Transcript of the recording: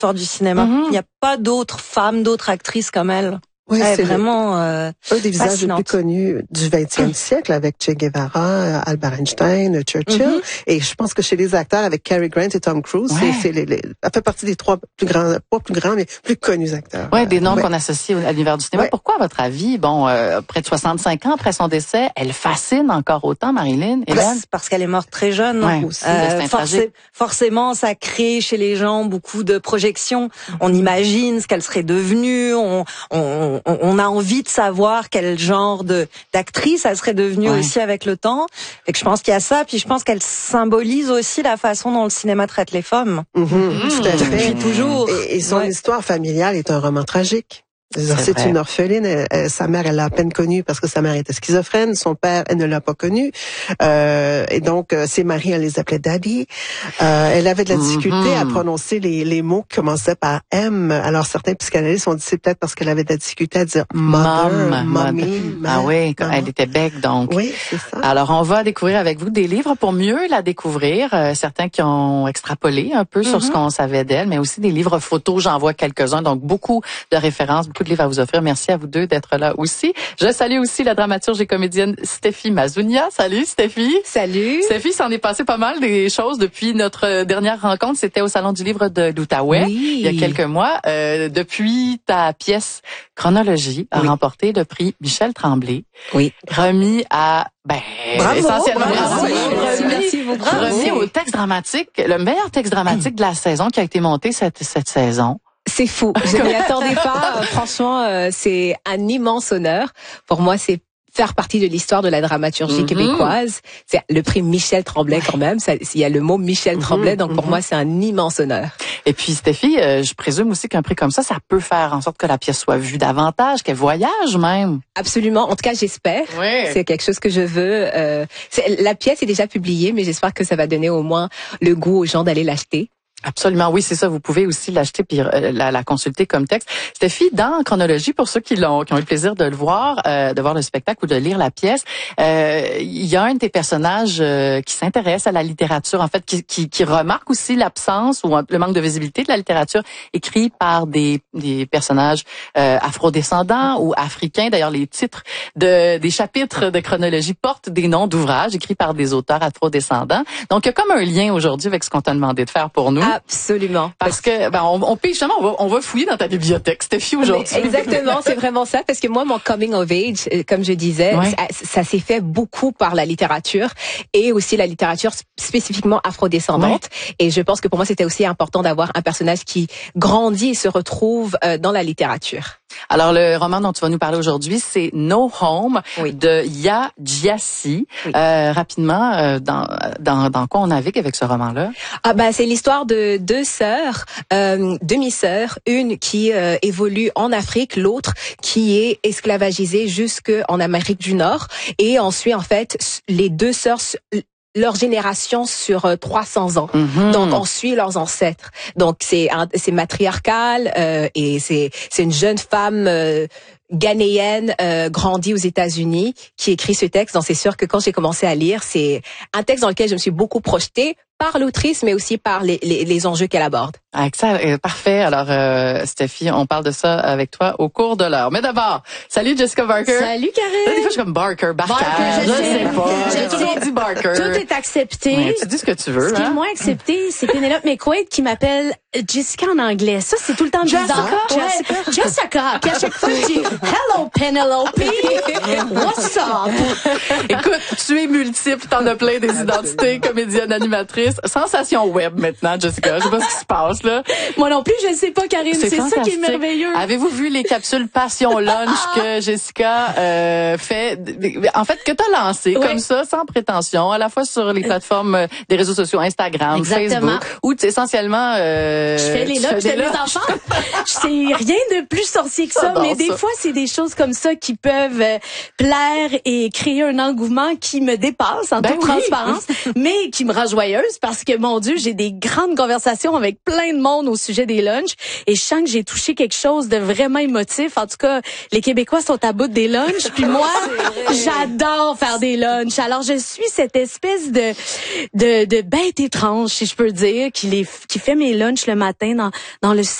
l'histoire du cinéma. Il n'y a pas d'autres femmes, d'autres actrices comme elle. Oui, c'est vraiment un des visages les plus connus du 20e siècle avec Che Guevara, Albert Einstein, Churchill. Et je pense que chez les acteurs avec Cary Grant et Tom Cruise, elle fait partie des trois plus grands, pas plus grands, mais plus connus acteurs. Ouais, des noms qu'on associe à l'univers du cinéma. Pourquoi, à votre avis, près de 65 ans après son décès, elle fascine encore autant, Marilyn? Parce qu'elle est morte très jeune. Forcément, ça crée chez les gens beaucoup de projections. On imagine ce qu'elle serait devenue. On a envie de savoir quel genre d'actrice elle serait devenue aussi avec le temps. Et que je pense qu'il y a ça. Puis je pense qu'elle symbolise aussi la façon dont le cinéma traite les femmes. Tout à fait. Depuis toujours. Et son histoire familiale est un roman tragique. C'est une orpheline. Sa mère, elle l'a à peine connue parce que sa mère était schizophrène. Son père, elle ne l'a pas connu. Et donc, ses maris, elle les appelait Daddy. Elle avait de la difficulté à prononcer les mots qui commençaient par M. Alors, certains psychanalystes ont dit c'est peut-être parce qu'elle avait de la difficulté à dire mother, mommy. Ah oui, elle était bègue, donc. Oui, c'est ça. Alors, on va découvrir avec vous des livres pour mieux la découvrir. Certains qui ont extrapolé un peu sur ce qu'on savait d'elle, mais aussi des livres photos. J'en vois quelques-uns. Donc, beaucoup de références, beaucoup de livres à vous offrir. Merci à vous deux d'être là aussi. Je salue aussi la dramaturge et comédienne Stéphie Mazounia. Salut Stéphie. Salut. Stéphie, s'en est passé pas mal des choses depuis notre dernière rencontre. C'était au Salon du livre de l'Outaouais il y a quelques mois. Depuis, ta pièce Chronologie a remporté le prix Michel Tremblay. Oui. Remis à essentiellement merci beaucoup. remis au texte dramatique, le meilleur texte dramatique de la saison qui a été monté cette saison. C'est fou. Je m'y attendais pas. Franchement, c'est un immense honneur. Pour moi, c'est faire partie de l'histoire de la dramaturgie québécoise. C'est le prix Michel Tremblay quand même. Il y a le mot Michel Tremblay, donc pour moi, c'est un immense honneur. Et puis, Stéphie, je présume aussi qu'un prix comme ça peut faire en sorte que la pièce soit vue davantage, qu'elle voyage même. Absolument. En tout cas, j'espère. Oui. C'est quelque chose que je veux. La pièce est déjà publiée, mais j'espère que ça va donner au moins le goût aux gens d'aller l'acheter. Absolument, oui, c'est ça. Vous pouvez aussi l'acheter puis la consulter comme texte. Stéphie, dans Chronologie, pour ceux qui ont eu le plaisir de le voir, de voir le spectacle ou de lire la pièce, il y a un de tes personnages qui s'intéresse à la littérature, en fait, qui remarque aussi l'absence ou le manque de visibilité de la littérature écrite par des personnages afrodescendants ou africains. D'ailleurs, les titres des chapitres de Chronologie portent des noms d'ouvrages écrits par des auteurs afrodescendants. Donc, il y a comme un lien aujourd'hui avec ce qu'on t'a demandé de faire pour nous. Absolument. Parce que on peut justement on va fouiller dans ta bibliothèque, Stéphie, aujourd'hui. Exactement, c'est vraiment ça. Parce que moi, mon coming of age, comme je disais, ça s'est fait beaucoup par la littérature et aussi la littérature spécifiquement afrodescendante. Et je pense que pour moi, c'était aussi important d'avoir un personnage qui grandit et se retrouve dans la littérature. Alors, le roman dont tu vas nous parler aujourd'hui, c'est No Home de Yaa Gyasi. Rapidement, dans quoi on navigue avec ce roman-là? C'est l'histoire de deux sœurs, demi-sœurs, une qui évolue en Afrique, l'autre qui est esclavagisée jusqu'en Amérique du Nord. Et ensuite, en fait, les deux sœurs, leur génération sur 300 ans. Donc, on suit leurs ancêtres. Donc, c'est matriarcal et c'est une jeune femme ghanéenne grandie aux États-Unis qui écrit ce texte. Donc, c'est sûr que quand j'ai commencé à lire, c'est un texte dans lequel je me suis beaucoup projetée par l'autrice, mais aussi par les enjeux qu'elle aborde. Excellent, parfait. Alors, Stéphie, on parle de ça avec toi au cours de l'heure. Mais d'abord, salut Jessica Barker. Salut Karine. Des fois, je suis comme Barker, je sais pas. J'ai toujours dit Barker. Tout est accepté. Ouais, tu dis ce que tu veux. Ce qui est moins accepté, c'est Penelope McQuaid qui m'appelle Jessica en anglais. Ça, c'est tout le temps bizarre. Jessica. Puis à chaque fois, je dis Hello Penelope. What's up? Écoute, tu es multiple, t'en as plein des identités, comédienne, animatrice. Sensation web maintenant, Jessica. Je sais pas ce qui se passe, là. Moi non plus, je sais pas, Karine. C'est ça qui est merveilleux. Avez-vous vu les capsules Passion Lunch que Jessica fait, en fait, que t'as lancé comme ça, sans prétention, à la fois sur les plateformes des réseaux sociaux, Instagram, Facebook, où essentiellement, je fais les lunchs de mes enfants. C'est rien de plus sorcier que ça, mais des fois, c'est des choses comme ça qui peuvent plaire et créer un engouement qui me dépasse en toute transparence, mais qui me rend joyeuse parce que, mon Dieu, j'ai des grandes conversations avec plein de monde au sujet des lunchs et je sens que j'ai touché quelque chose de vraiment émotif. En tout cas, les Québécois sont à bout des lunchs, puis moi, j'adore faire des lunchs. Alors, je suis cette espèce de bête étrange, si je peux dire, qui fait mes lunchs le matin dans le